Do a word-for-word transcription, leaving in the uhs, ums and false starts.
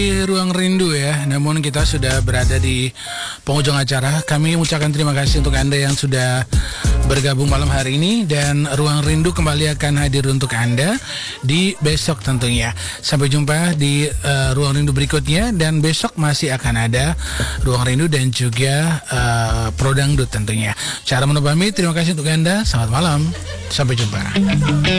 Di Ruang Rindu ya, namun kita sudah berada di penghujung acara. Kami mengucapkan terima kasih untuk Anda yang sudah bergabung malam hari ini, dan Ruang Rindu kembali akan hadir untuk Anda di besok tentunya. Sampai jumpa di uh, Ruang Rindu berikutnya, dan besok masih akan ada Ruang Rindu dan juga uh, Pro Dangdut tentunya. Cara menubah pamit, terima kasih untuk Anda. Selamat malam, sampai jumpa.